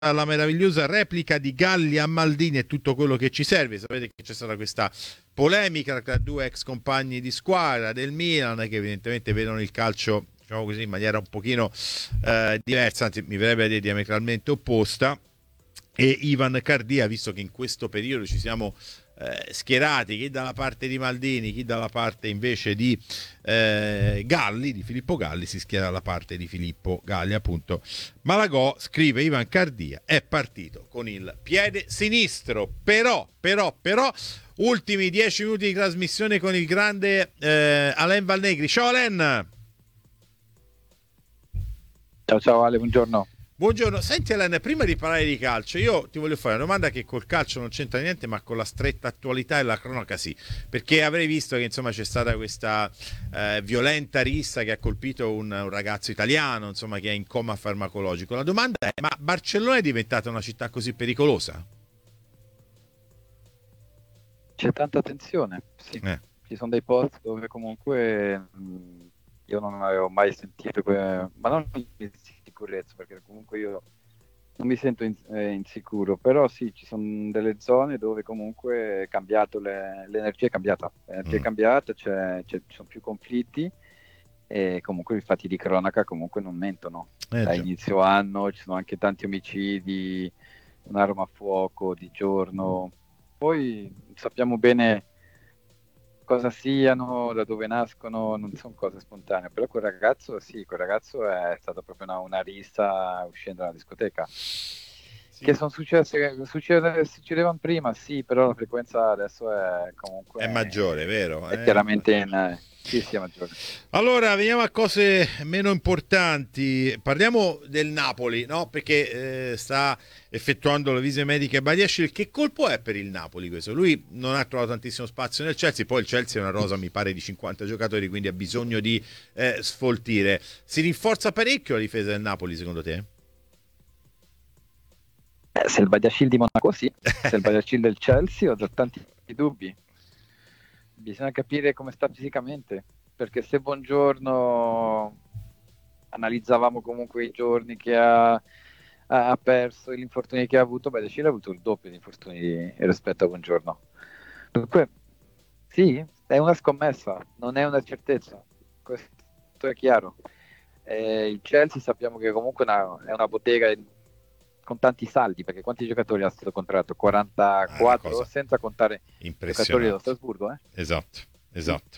la meravigliosa replica di Galli a Maldini e tutto quello che ci serve. Sapete che c'è stata questa polemica tra due ex compagni di squadra del Milan che evidentemente vedono il calcio, diciamo così, in maniera un pochino diversa, anzi mi verrebbe a dire diametralmente opposta. E Ivan Cardia, visto che in questo periodo ci siamo schierati, chi dalla parte di Maldini, chi dalla parte invece di Galli, di Filippo Galli, si schiera dalla parte di Filippo Galli, appunto. Malagò, scrive Ivan Cardia, è partito con il piede sinistro, però, ultimi 10 minuti di trasmissione con il grande Alain Valnegri. Ciao Alain! Ciao Ale, buongiorno. Buongiorno, senti Alain, prima di parlare di calcio, io ti voglio fare una domanda che col calcio non c'entra niente, ma con la stretta attualità e la cronaca sì, perché avrei visto che insomma c'è stata questa violenta rissa che ha colpito un ragazzo italiano, insomma, che è in coma farmacologico. La domanda è, ma Barcellona è diventata una città così pericolosa? C'è tanta tensione, sì. Ci sono dei posti dove comunque io non avevo mai sentito, ma non in sicurezza, perché comunque io non mi sento insicuro, però sì, ci sono delle zone dove comunque è cambiato, l'energia è cambiata, ci sono più conflitti e comunque i fatti di cronaca comunque non mentono. Da Già. inizio anno ci sono anche tanti omicidi, un'arma a fuoco di giorno. Poi sappiamo bene cosa siano, da dove nascono, non sono cose spontanee, però quel ragazzo è stata proprio una rissa uscendo dalla discoteca. Sì. Che sono succedevano prima, sì, però la frequenza adesso è comunque È maggiore, vero? è chiaramente sì, è maggiore. Allora, veniamo a cose meno importanti. Parliamo del Napoli, no? Perché sta effettuando le visite mediche Badiashile. Che colpo è per il Napoli questo? Lui non ha trovato tantissimo spazio nel Chelsea, poi il Chelsea è una rosa, mi pare, di 50 giocatori, quindi ha bisogno di sfoltire. Si rinforza parecchio la difesa del Napoli, secondo te? Se il Badiashile di Monaco sì, se il Badiashile del Chelsea ho già tanti dubbi. Bisogna capire come sta fisicamente, perché se Buongiorno analizzavamo comunque i giorni che ha perso, gli infortuni che ha avuto, Badiashile ha avuto il doppio di infortuni rispetto a Buongiorno. Dunque, sì, è una scommessa, non è una certezza, questo è chiaro. Il Chelsea sappiamo che comunque è una bottega con tanti saldi, perché quanti giocatori ha questo contratto? 44, senza contare i giocatori dello Strasburgo. Esatto.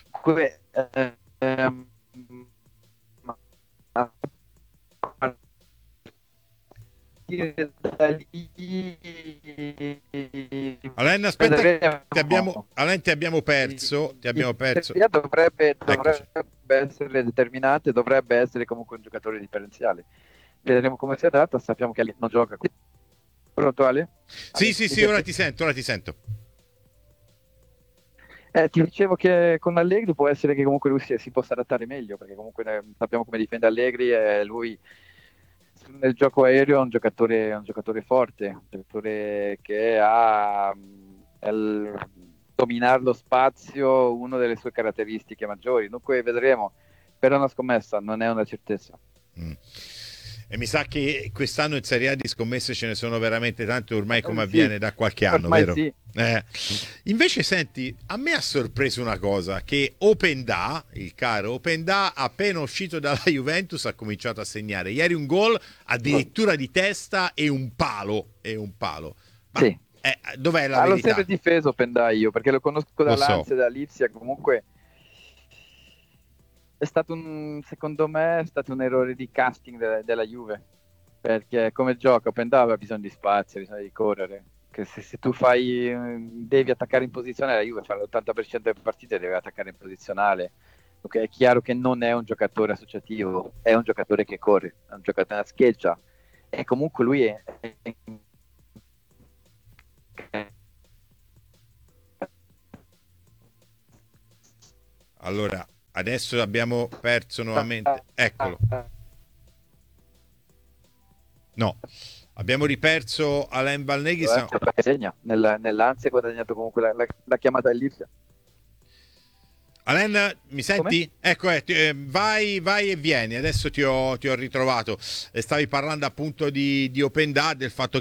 Alain, aspetta, ti abbiamo perso. Dovrebbe essere determinante, dovrebbe essere comunque un giocatore differenziale. Vedremo come si adatta, sappiamo che non gioca. Pronto Ale? Sì, ora ti sento. Ti dicevo che con Allegri può essere che comunque lui si possa adattare meglio, perché comunque sappiamo come difende Allegri e lui nel gioco aereo è un giocatore forte, un giocatore che ha dominare lo spazio, una delle sue caratteristiche maggiori. Dunque vedremo, però è una scommessa, non è una certezza. E mi sa che quest'anno in Serie A di scommesse ce ne sono veramente tante, ormai come avviene da qualche anno, ormai vero? Sì. Invece senti, a me ha sorpreso una cosa, che Openda, il caro Openda, appena uscito dalla Juventus ha cominciato a segnare ieri un gol addirittura di testa e un palo. Ma, sì. Dov'è la verità? L'ho sempre difeso Openda io, perché lo conosco da Lazio e da Lipsia, comunque è stato secondo me è stato un errore di casting della Juve, perché come gioca Openda aveva bisogno di spazio, bisogno di correre. Che se tu devi attaccare in posizionale, la Juve fa l'80% delle partite deve attaccare in posizionale. Okay, è chiaro che non è un giocatore associativo, è un giocatore che corre, è un giocatore a scheggia e comunque lui è Allora, adesso abbiamo perso nuovamente. Eccolo. No, abbiamo riperso Alain Valneghi. Segna. Nell'ansia ha guadagnato comunque la chiamata dell'Ipsia. Alain, mi senti? Come? Ecco, vai e vieni, adesso ti ho ritrovato. Stavi parlando appunto di Open Data, del fatto